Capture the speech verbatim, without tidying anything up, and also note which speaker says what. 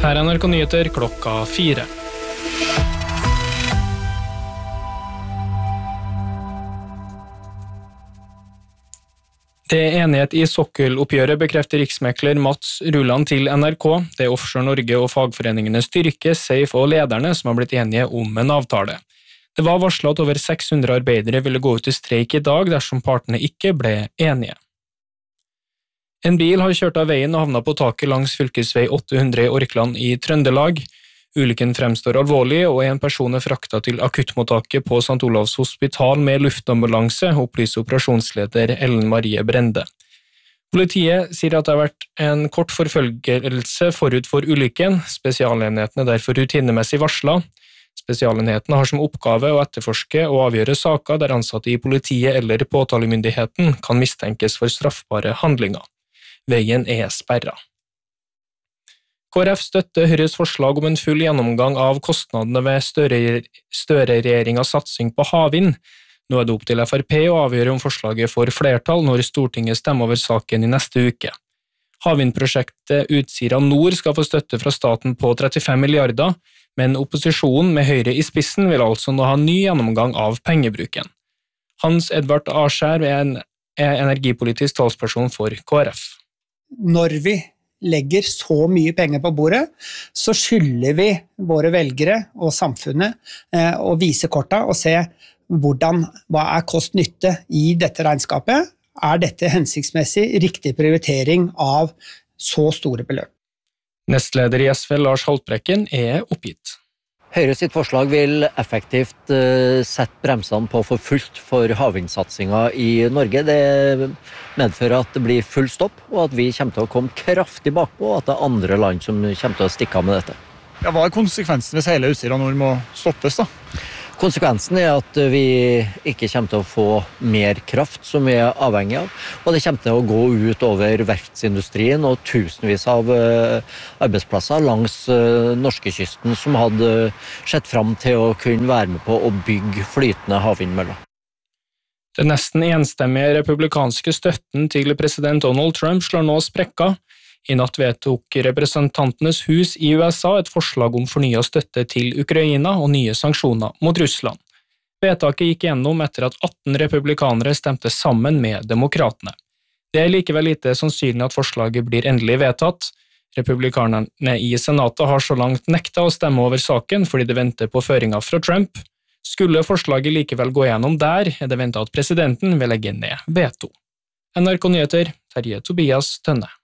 Speaker 1: Her er N R K Nyheter klokka fire. Det er enighet i sokkeloppgjøret, bekrefter riksmekler Mats Rulland til N R K. Det er Offshore Norge og fagforeningene Styrke, Safe og lederne som har blitt enige om en avtale. Det var varslet at over seks hundre arbeidere ville gå ut i streik i dag dersom partene ikke ble enige. En bil har kjørt av veien og havnet på taket langs fylkesvei åtte hundre i Orkland i Trøndelag. Ulykken fremstår alvorlig, og en person er fraktet til akuttmottaket på Sankt Olavs hospital med luftambulanse, opplyser operasjonsleder Ellen Marie Brende. Politiet sier at det har vært en kort forfølgelse forut for ulykken. Spesialenhetene er derfor rutinemessig varslet. Spesialenhetene har som oppgave å etterforske og avgjøre saker der ansatte i politiet eller påtalemyndigheten kan mistenkes for straffbare handlinger. Veien er sperret. K R F støtter Høyres forslag om en full gjennomgang av kostnadene ved Støre-regjeringens satsing på havvind. Nå er det opp til F R P å avgjøre om forslaget får flertall når Stortinget stemmer over saken i neste uke. Havvindprosjektet Utsira Nord skal få støtte fra staten på trettifem milliarder, men opposisjonen med Høyre i spissen vil altså nå ha ny gjennomgang av pengebruken. Hans Edvard Askjær er en er energipolitisk talsperson for K R F.
Speaker 2: Når vi legger så mye penger på bordet, så skylder vi våre velgere og samfunnet eh, å vise korta og se hvordan, hva er kost-nytte i dette regnskapet. Er dette hensiktsmessig riktig prioritering av så store beløp?
Speaker 1: Nestleder i S V, Lars Haltbrekken, er oppgitt.
Speaker 3: Høyre sitt forslag vil effektivt uh, sette bremsene på for fullt for havvindsatsingen i Norge. Det medfører at det blir full stopp, og at vi kommer til å komme kraftig bakpå, og at det er andre land som kommer til å stikke av med dette.
Speaker 4: Ja, hva er konsekvensen hvis hele Utsira Nord må stoppes da?
Speaker 3: Konsekvensen er at vi ikke kommer til å få mer kraft som vi er avhengig av, og det kommer til å gå ut over verftsindustrien og tusenvis av arbeidsplasser langs norskekysten som hadde sett fram til å kunne være med på å bygge flytende havvindmøller.
Speaker 1: Den nesten enstemmige republikanske støtten til president Donald Trump slår nå sprekker. I natt vedtok representantenes hus i U S A et forslag om fornyet støtte til Ukraina og nye sanksjoner mot Russland. Vedtaket gikk gjennom etter at atten republikanere stemte sammen med demokratene. Det er likevel lite sannsynlig at forslaget blir endelig vedtatt. Republikanerne i senatet har så langt nektet å stemme over saken fordi de venter på føringer fra Trump. Skulle forslaget likevel gå gjennom der, er det ventet at presidenten vil legge ned veto. N R K Nyheter, Terje Tobias Tønne.